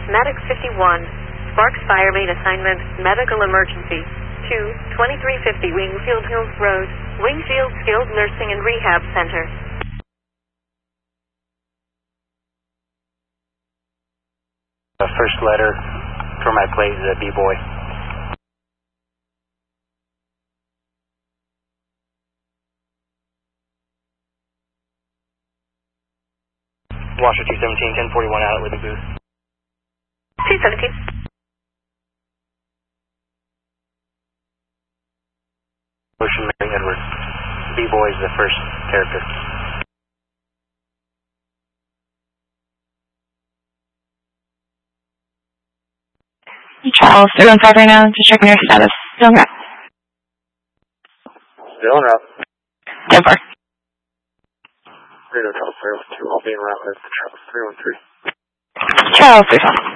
Medic 51. Sparks Fire Main Assignment, Medical Emergency. 2350 Wingfield Hills Road, Wingfield Skilled Nursing and Rehab Center. The first letter for my plate is a B-boy. Washer 217, 1041 out at Living Booth. 217. Ocean Mary Edwards. B-boy is the first character. Charles, 315 right now, just checking your status. Still in route. Still in route. Denver. Charles 302, I'll be in route with Charles 313. Charles 315.